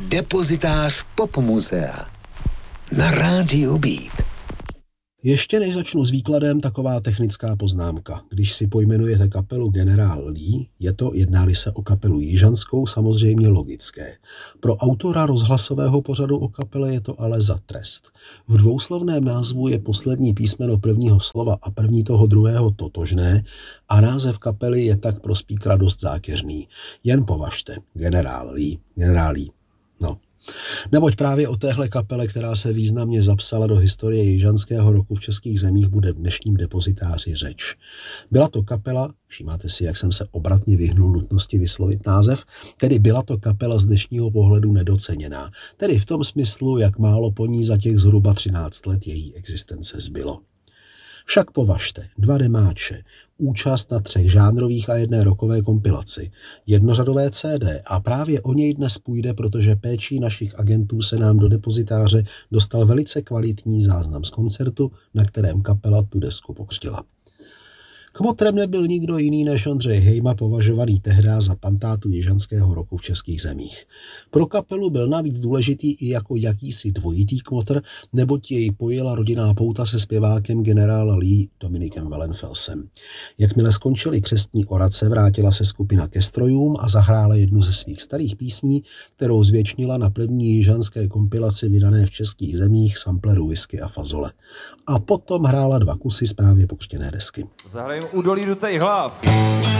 Depozitář Pop Muzea na Rádiu Beat. Ještě než začnu s výkladem, taková technická poznámka. Když si pojmenujete kapelu Generál Lee, jedná-li se o kapelu jižanskou, samozřejmě logické. Pro autora rozhlasového pořadu o kapele je to ale za trest. V dvouslovném názvu je poslední písmeno prvního slova a první toho druhého totožné a název kapely je tak pro speakera dost zákeřný. Jen považte, Generál Lee. No. Neboť právě o téhle kapele, která se významně zapsala do historie jižanského roku v českých zemích, bude v dnešním depozitáři řeč. Byla to kapela, všímáte si, jak jsem se obratně vyhnul nutnosti vyslovit název, tedy byla to kapela z dnešního pohledu nedoceněná, tedy v tom smyslu, jak málo po ní za těch zhruba 13 let její existence zbylo. Však považte, 2 demáče, účast na 3 žánrových a 1 rockové kompilaci, jednořadové CD a právě o něj dnes půjde, protože péčí našich agentů se nám do depozitáře dostal velice kvalitní záznam z koncertu, na kterém kapela tu desku pokřtila. Kmotrem nebyl nikdo jiný než Ondřej Hejma, považovaný tehdy za pantátu jižanského roku v českých zemích. Pro kapelu byl navíc důležitý i jako jakýsi dvojitý kmotr, neboť jej pojila rodinná pouta se zpěvákem generála Lee Dominikem Wellenfelsem. Jakmile skončily křestní orace, vrátila se skupina ke strojům a zahrála jednu ze svých starých písní, kterou zvětšnila na první jižanské kompilaci vydané v českých zemích sampleru Whisky a Fazole. A potom hrála 2 kusy z právě pokřtěné desky. Zahrajeme Údolí dutej hlav.